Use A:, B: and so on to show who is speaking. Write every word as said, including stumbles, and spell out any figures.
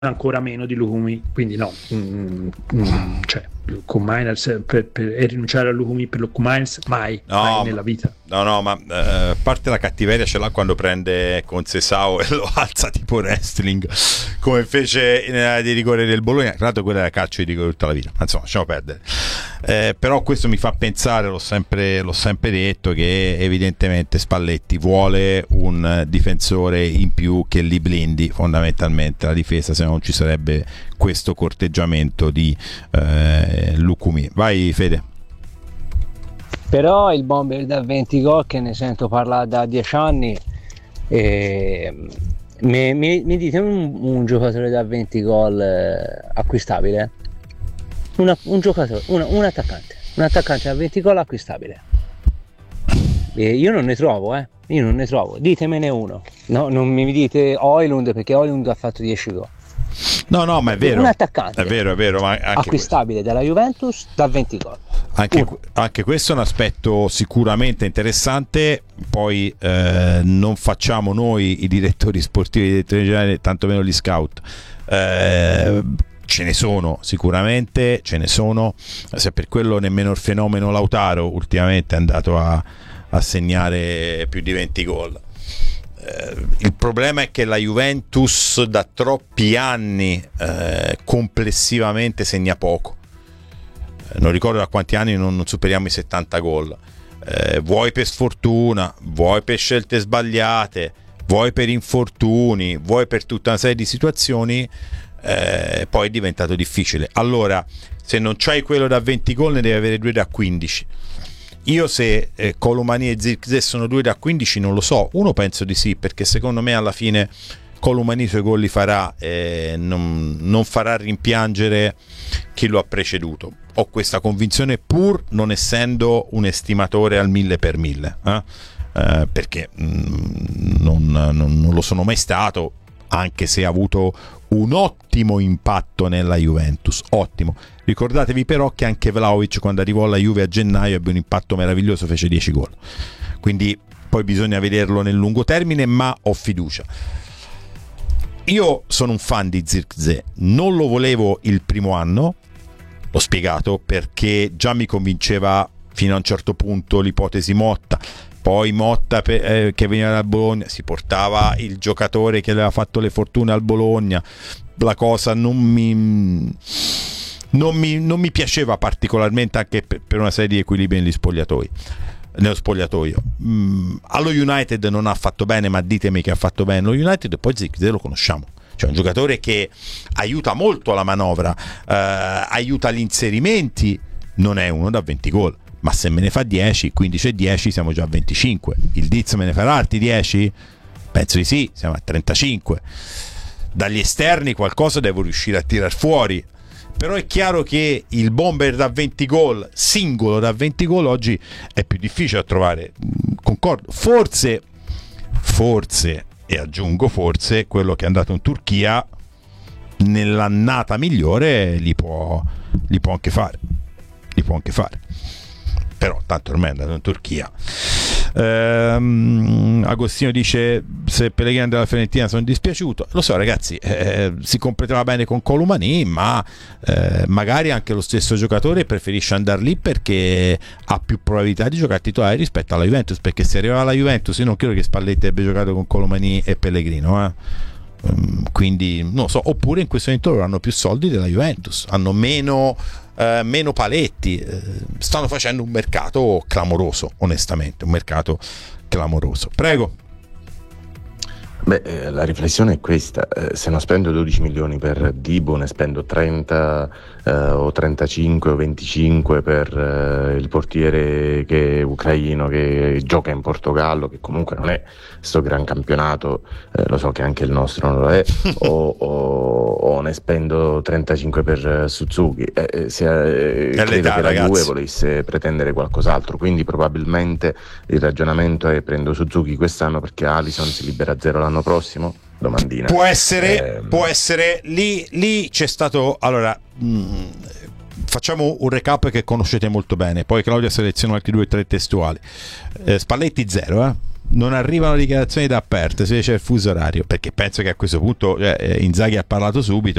A: ancora meno di Lukumi, quindi no, mm, mm, cioè con Miners per, per, e rinunciare a Lukumi per Luke Miners mai,
B: no,
A: mai nella vita.
B: No, no, ma eh, a parte la cattiveria ce l'ha quando prende con Sesao e lo alza tipo wrestling, come fece nella di rigore del Bologna. Tra l'altro quella era calcio di rigore tutta la vita, ma insomma lasciamo perdere. Eh, però questo mi fa pensare, l'ho sempre, l'ho sempre detto, che evidentemente Spalletti vuole un difensore in più che li blindi fondamentalmente la difesa, se no non ci sarebbe questo corteggiamento di eh, Lukumi. Vai Fede.
C: Però il bomber da venti gol, che ne sento parlare da dieci anni, eh, mi, mi, mi dite un, un giocatore da venti gol eh, acquistabile? Una, un giocatore, una, un attaccante, un attaccante da venti gol acquistabile. Eh, io non ne trovo, eh. Io non ne trovo. Ditemene uno. No, non mi dite Højlund, perché Højlund ha fatto dieci gol.
B: No, no, ma è vero.
C: Un attaccante
B: è vero, è vero, ma anche
C: acquistabile
B: questo.
C: Dalla Juventus da venti gol.
B: Anche, anche questo è un aspetto sicuramente interessante. Poi eh, non facciamo noi i direttori sportivi, i direttori generali, tantomeno gli scout. Eh, ce ne sono sicuramente, ce ne sono. Se per quello nemmeno il fenomeno Lautaro ultimamente è andato a, a segnare più di venti gol. Eh, il problema è che la Juventus da troppi anni eh, complessivamente segna poco. Eh, non ricordo da quanti anni non, non superiamo i settanta gol. Eh, vuoi per sfortuna, vuoi per scelte sbagliate, vuoi per infortuni, vuoi per tutta una serie di situazioni, eh, poi è diventato difficile. Allora, se non c'hai quello da venti gol, ne devi avere due da quindici. Io se eh, Colomani e Zirkzee sono due da quindici non lo so. Uno penso di sì, perché secondo me alla fine Colomani i suoi gol li farà, eh, non, non farà rimpiangere chi lo ha preceduto. Ho questa convinzione, pur non essendo un estimatore al mille per mille, eh? Eh, perché mh, non, non, non lo sono mai stato, anche se ha avuto un ottimo impatto nella Juventus, ottimo. Ricordatevi però che anche Vlahovic, quando arrivò alla Juve a gennaio, ebbe un impatto meraviglioso, fece dieci gol. Quindi poi bisogna vederlo nel lungo termine, ma ho fiducia. Io sono un fan di Zirkzee, non lo volevo il primo anno, l'ho spiegato, perché già mi convinceva fino a un certo punto l'ipotesi Motta. Poi Motta eh, che veniva dal Bologna, si portava il giocatore che aveva fatto le fortune al Bologna, la cosa non mi non mi, non mi piaceva particolarmente, anche per, per una serie di equilibri negli spogliatoi nello spogliatoio. Mm, allo United non ha fatto bene, ma ditemi che ha fatto bene lo United. Poi Zirkzee lo conosciamo, cioè un giocatore che aiuta molto la manovra, eh, aiuta gli inserimenti, non è uno da venti gol, ma se me ne fa dieci, quindici e dieci siamo già a venticinque. Il Diz me ne farà altri dieci? Penso di sì, siamo a trentacinque. Dagli esterni qualcosa devo riuscire a tirar fuori, però è chiaro che il bomber da venti gol, singolo da venti gol, oggi è più difficile da trovare. Concordo, forse forse e aggiungo forse quello che è andato in Turchia nell'annata migliore li può li può anche fare li può anche fare però tanto ormai è andato in Turchia. ehm, Agostino dice: se Pellegrini della Fiorentina sono dispiaciuto. Lo so ragazzi, eh, si completava bene con Colomani, ma eh, magari anche lo stesso giocatore preferisce andare lì perché ha più probabilità di giocare titolare rispetto alla Juventus, perché se arrivava alla Juventus io non credo che Spalletti abbia giocato con Colomani e Pellegrino, eh. Quindi non lo so, oppure in questo momento loro hanno più soldi della Juventus, hanno meno eh, meno paletti, eh, stanno facendo un mercato clamoroso, onestamente un mercato clamoroso. Prego.
D: Beh, eh, la riflessione è questa: eh, se non spendo dodici milioni per Dibo, ne spendo trenta eh, o trentacinque o venticinque per eh, il portiere che è ucraino, che gioca in Portogallo, che comunque non è sto gran campionato, eh, lo so che anche il nostro non lo è, o, o, o ne spendo trentacinque per Suzuki, eh, se, eh, credo
B: l'età,
D: che la
B: ragazzi.
D: Juve volesse pretendere qualcos'altro, quindi probabilmente il ragionamento è: prendo Suzuki quest'anno perché Alisson si libera a zero l'anno prossimo. Domandina.
B: Può essere,
D: Eh,
B: può essere. Lì, lì c'è stato. Allora, mh, facciamo un recap che conoscete molto bene. Poi Claudia seleziona altri due o tre testuali. Eh, Spalletti zero, eh? non arrivano dichiarazioni da aperte, se c'è il fuso orario, perché penso che a questo punto eh, Inzaghi ha parlato subito.